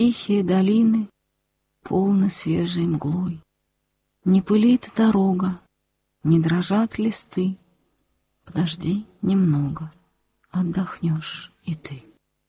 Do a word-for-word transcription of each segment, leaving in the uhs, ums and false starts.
Тихие долины полны свежей мглой. Не пылит дорога, не дрожат листы. Подожди немного, отдохнешь и ты.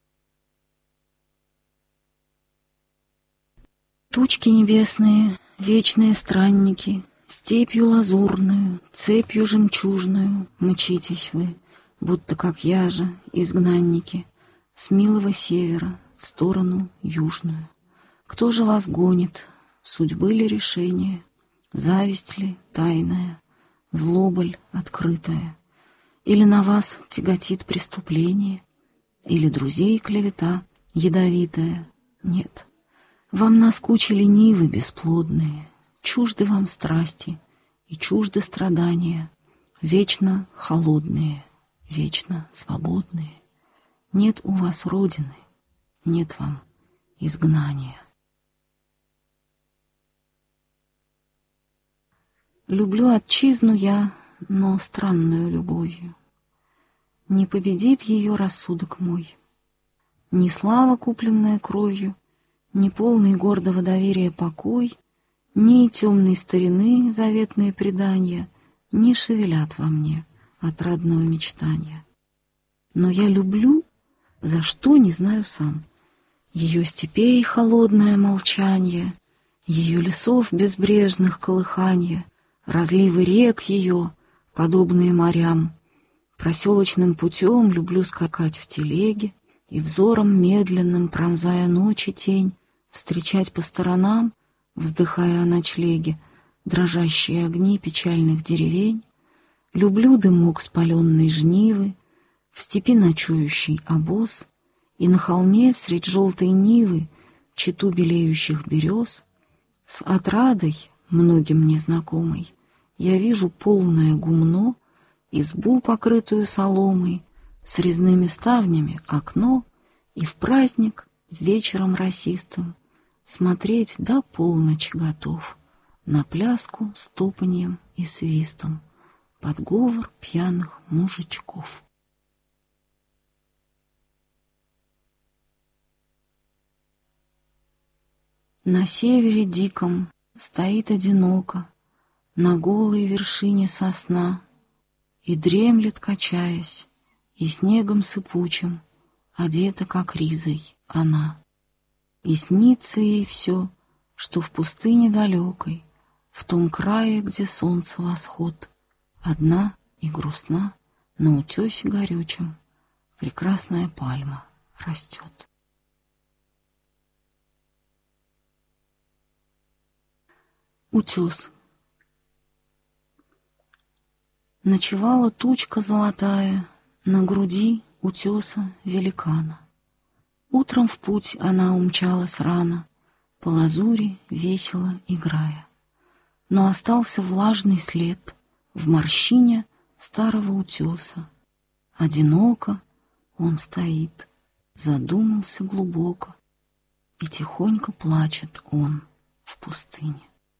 Тучки небесные, вечные странники, степью лазурную, цепью жемчужную мчитесь вы, будто как я же, изгнанники, с милого севера в сторону южную. Кто же вас гонит? Судьбы ли решение? Зависть ли тайная? Злоба ль открытая? Или на вас тяготит преступление? Или друзей клевета ядовитая? Нет. Вам наскучили нивы бесплодные, чужды вам страсти и чужды страдания, вечно холодные, вечно свободные. Нет у вас родины, нет вам изгнания. Люблю отчизну я, но странную любовью. Не победит ее рассудок мой. Ни слава, купленная кровью, ни полный гордого доверия покой, ни темной старины заветные предания не шевелят во мне отрадного мечтания. Но я люблю, за что не знаю сам, ее степей холодное молчанье, ее лесов безбрежных колыханье, разливы рек ее, подобные морям. Проселочным путем люблю скакать в телеге и взором медленным, пронзая ночи тень, встречать по сторонам, вздыхая о ночлеге, дрожащие огни печальных деревень. Люблю дымок спаленной жнивы, в степи ночующий обоз, и на холме средь желтой нивы чету белеющих берез. С отрадой, многим незнакомой, я вижу полное гумно, избу, покрытую соломой, с резными ставнями окно, и в праздник вечером росистым смотреть до полночи готов на пляску с топаньем и свистом под говор пьяных мужичков. На севере диком стоит одиноко на голой вершине сосна и дремлет, качаясь, и снегом сыпучим одета, как ризой, она. И снится ей все, что в пустыне далекой, в том крае, где солнце восход, одна и грустна на утесе горючем прекрасная пальма растет. Утес. Ночевала тучка золотая на груди утеса великана. Утром в путь она умчалась рано, по лазури весело играя. Но остался влажный след в морщине старого утеса. Одиноко он стоит, задумался глубоко, и тихонько плачет он в пустыне.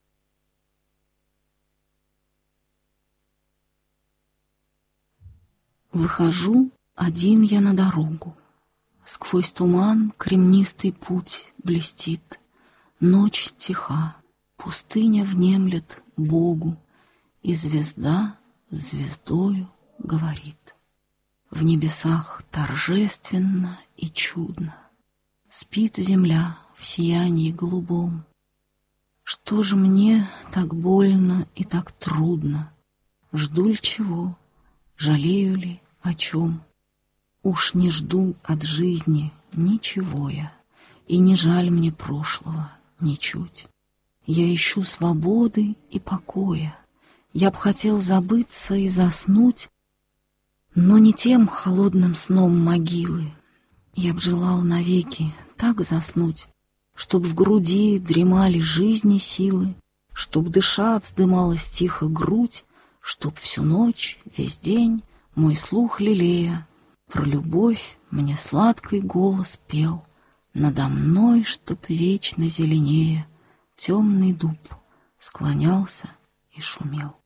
Выхожу один я на дорогу. Сквозь туман кремнистый путь блестит. Ночь тиха, пустыня внемлет Богу, и звезда с звездою говорит. В небесах торжественно и чудно спит земля в сиянии голубом. Что же мне так больно и так трудно? Жду ли чего? Жалею ли о чем? Уж не жду от жизни ничего я, и не жаль мне прошлого ничуть. Я ищу свободы и покоя. Я б хотел забыться и заснуть, но не тем холодным сном могилы. Я б желал навеки так заснуть, чтоб в груди дремали жизни силы, чтоб, дыша, вздымалась тихо грудь, чтоб всю ночь, весь день мой слух лелея про любовь мне сладкий голос пел. Надо мной, чтоб вечно зеленее темный дуб склонялся и шумел.